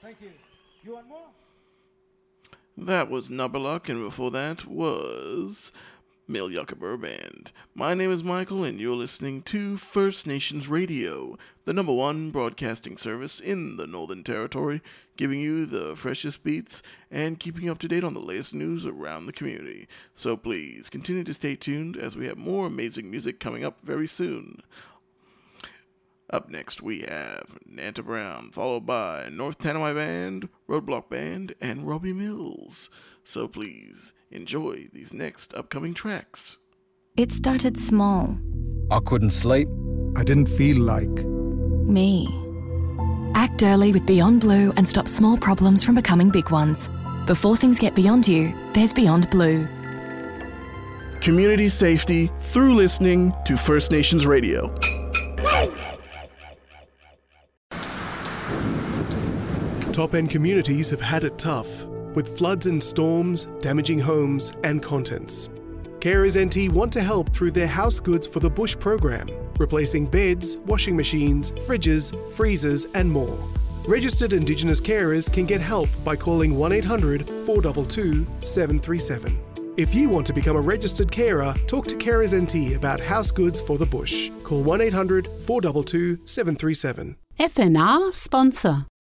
Thank you. You want more? That was Nubberluck, and before that was Mil Yucca Band. My name is Michael, and you're listening to First Nations Radio, the #1 broadcasting service in the Northern Territory, giving you the freshest beats and keeping you up to date on the latest news around the community. So please continue to stay tuned as we have more amazing music coming up very soon. Up next, we have Nanta Brown, followed by North Tanami Band, Roadblock Band, and Robbie Mills. So please enjoy these next upcoming tracks. It started small. I couldn't sleep. I didn't feel like Me. Act early with Beyond Blue and stop small problems from becoming big ones. Before things get beyond you, there's Beyond Blue. Community safety through listening to First Nations Radio. Top-end communities have had it tough, with floods and storms damaging homes and contents. Carers NT want to help through their House Goods for the Bush program, replacing beds, washing machines, fridges, freezers and more. Registered Indigenous carers can get help by calling 1-800-422-737. If you want to become a registered carer, talk to Carers NT about House Goods for the Bush. Call 1-800-422-737. FNR sponsor.